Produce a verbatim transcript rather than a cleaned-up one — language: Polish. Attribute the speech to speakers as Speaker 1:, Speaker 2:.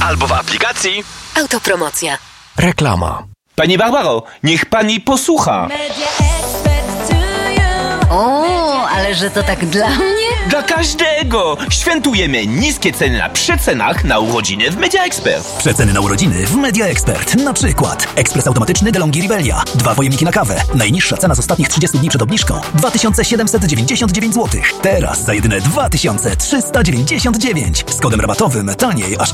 Speaker 1: albo w aplikacji.
Speaker 2: Autopromocja.
Speaker 3: Reklama.
Speaker 4: Pani Barbaro, niech pani posłucha.
Speaker 5: O, ale że to tak dla mnie?
Speaker 4: Dla każdego! Świętujemy niskie ceny na przecenach na urodziny w Media Expert.
Speaker 6: Przeceny na urodziny w Media Expert. Na przykład ekspres automatyczny DeLonghi Rebellia. Dwa pojemniki na kawę. Najniższa cena z ostatnich trzydziestu dni przed obniżką dwa tysiące siedemset dziewięćdziesiąt dziewięć złotych. Teraz za jedyne dwa tysiące trzysta dziewięćdziesiąt dziewięć. Z kodem rabatowym taniej aż